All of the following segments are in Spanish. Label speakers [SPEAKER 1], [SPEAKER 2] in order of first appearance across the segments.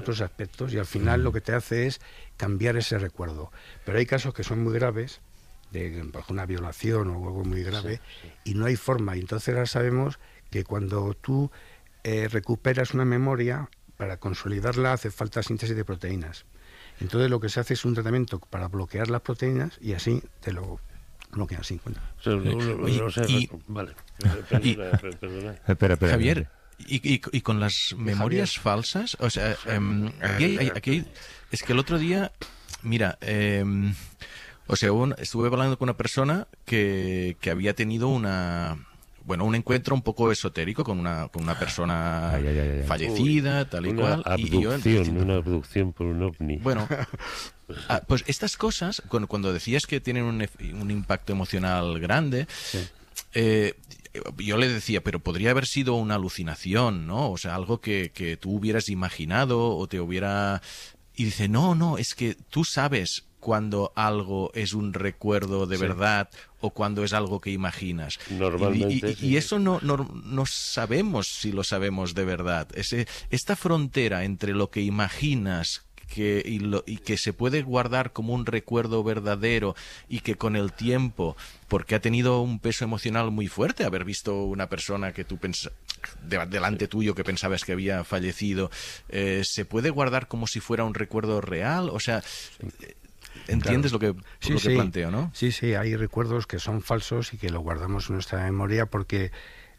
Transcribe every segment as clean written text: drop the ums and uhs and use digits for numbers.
[SPEAKER 1] otros aspectos y al final lo que te hace es cambiar ese recuerdo. Pero hay casos que son muy graves, de por ejemplo, una violación o algo muy grave, y no hay forma. Y entonces ahora sabemos que cuando tú recuperas una memoria, para consolidarla hace falta síntesis de proteínas. Entonces lo que se hace es un tratamiento para bloquear las proteínas y así te lo bloquean sin cuenta.
[SPEAKER 2] Vale. Perdona.
[SPEAKER 3] Espera.
[SPEAKER 4] Javier, y con las memorias falsas, o sea, aquí es que el otro día, mira, o sea, estuve hablando con una persona que había tenido un encuentro un poco esotérico con una persona fallecida, tal y cual.
[SPEAKER 2] Una abducción por un ovni.
[SPEAKER 4] Bueno, pues estas cosas, cuando decías que tienen un impacto emocional grande, yo le decía, pero podría haber sido una alucinación, ¿no? O sea, algo que tú hubieras imaginado o te hubiera... Y dice, no, es que tú sabes cuando algo es un recuerdo de verdad o cuando es algo que imaginas.
[SPEAKER 2] Normalmente.
[SPEAKER 4] Y eso no sabemos si lo sabemos de verdad. Esta frontera entre lo que imaginas y que se puede guardar como un recuerdo verdadero y que con el tiempo, porque ha tenido un peso emocional muy fuerte haber visto una persona que tú delante tuyo que pensabas que había fallecido, se puede guardar como si fuera un recuerdo real, o sea... ¿Entiendes lo que planteo, no?
[SPEAKER 1] Sí, hay recuerdos que son falsos y que lo guardamos en nuestra memoria porque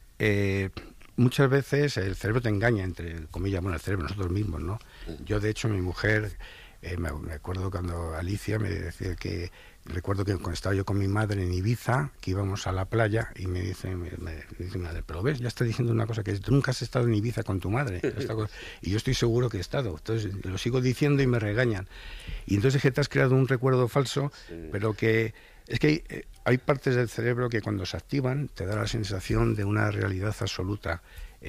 [SPEAKER 1] muchas veces el cerebro te engaña, entre comillas, el cerebro, nosotros mismos, ¿no? Yo, de hecho, mi mujer, me acuerdo cuando Alicia me decía recuerdo que cuando estaba yo con mi madre en Ibiza, que íbamos a la playa, y me dice mi madre, pero ves, ya está diciendo una cosa que tú nunca has estado en Ibiza con tu madre. Y yo estoy seguro que he estado. Entonces lo sigo diciendo y me regañan. Y entonces es que te has creado un recuerdo falso, pero que es que hay partes del cerebro que cuando se activan te da la sensación de una realidad absoluta.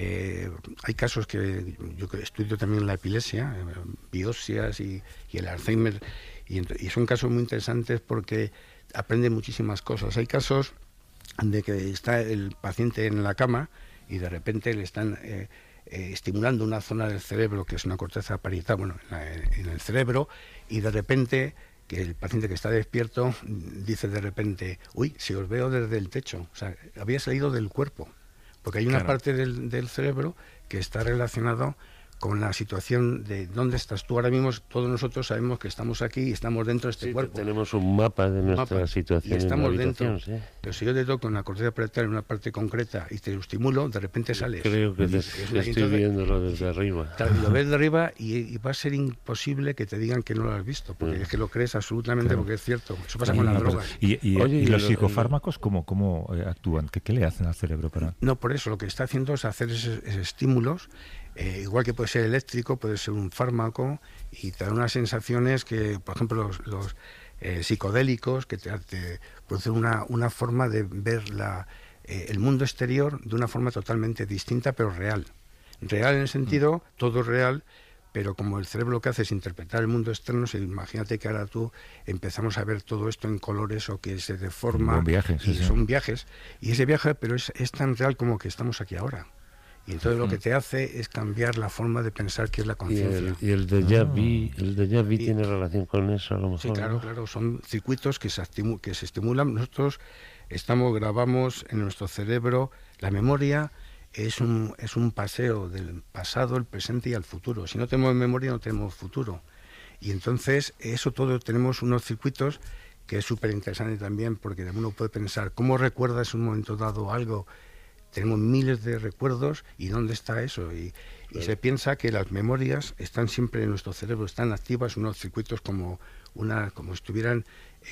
[SPEAKER 1] Hay casos que yo estudio también la epilepsia, biopsias y el Alzheimer, y son casos muy interesantes porque aprenden muchísimas cosas. Hay casos de que está el paciente en la cama y de repente le están estimulando una zona del cerebro que es una corteza parietal, en el cerebro, y de repente que el paciente que está despierto dice de repente, uy, si os veo desde el techo, o sea, había salido del cuerpo, porque hay una parte del cerebro que está relacionado con la situación de dónde estás tú ahora mismo. Todos nosotros sabemos que estamos aquí y estamos dentro de este cuerpo.
[SPEAKER 2] Tenemos un mapa de nuestra situación.
[SPEAKER 1] Y estamos
[SPEAKER 2] en la
[SPEAKER 1] dentro.
[SPEAKER 2] Sí.
[SPEAKER 1] Pero si yo te toco en la corteza parietal en una parte concreta y te lo estimulo, de repente sales.
[SPEAKER 2] Creo que estoy viéndolo desde arriba.
[SPEAKER 1] Lo ves de arriba y va a ser imposible que te digan que no lo has visto, porque es que lo crees absolutamente, porque es cierto. Eso pasa con las drogas.
[SPEAKER 3] ¿Y los psicofármacos cómo actúan? ¿Qué le hacen al cerebro para...?
[SPEAKER 1] No, por eso lo que está haciendo es hacer esos estímulos. Igual que puede ser eléctrico, puede ser un fármaco, y te da unas sensaciones que, por ejemplo, los psicodélicos, que te producen una forma de ver el mundo exterior de una forma totalmente distinta, pero real. Real en el sentido, todo es real, pero como el cerebro lo que hace es interpretar el mundo externo, imagínate que ahora tú empezamos a ver todo esto en colores o que se deforma. Son viajes. Y ese viaje, pero es tan real como que estamos aquí ahora. Y entonces lo que te hace es cambiar la forma de pensar, que es la conciencia.
[SPEAKER 2] Y el déjà vu tiene relación con eso, a lo mejor.
[SPEAKER 1] Sí, claro, son circuitos que se estimulan. Nosotros grabamos en nuestro cerebro, la memoria es un paseo del pasado, el presente y al futuro. Si no tenemos memoria, no tenemos futuro. Y entonces eso todo tenemos unos circuitos que es súper interesante también, porque uno puede pensar, ¿cómo recuerdas en un momento dado algo? Tenemos miles de recuerdos, ¿y dónde está eso? Y se piensa que las memorias están siempre en nuestro cerebro, están activas, unos circuitos como estuvieran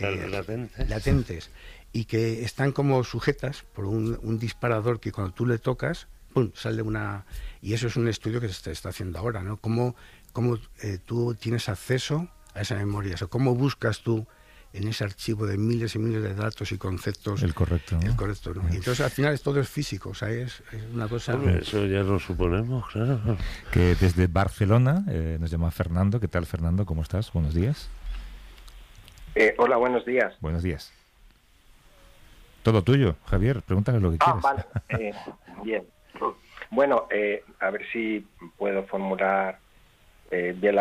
[SPEAKER 1] latentes, y que están como sujetas por un disparador que cuando tú le tocas, ¡pum!, sale una... Y eso es un estudio que se está haciendo ahora, ¿no? Cómo tú tienes acceso a esa memoria, o cómo buscas tú en ese archivo de miles y miles de datos y conceptos
[SPEAKER 3] el correcto, ¿no?
[SPEAKER 1] Y entonces al final todo es físico, o sea, es una cosa...
[SPEAKER 2] Eso ya lo suponemos, claro.
[SPEAKER 3] Que desde Barcelona nos llama Fernando. ¿Qué tal, Fernando? ¿Cómo estás? Buenos días.
[SPEAKER 5] Hola, buenos días.
[SPEAKER 3] Buenos días. Todo tuyo, Javier, pregúntale lo que quieras.
[SPEAKER 5] Vale, bien. Bueno, a ver si puedo formular de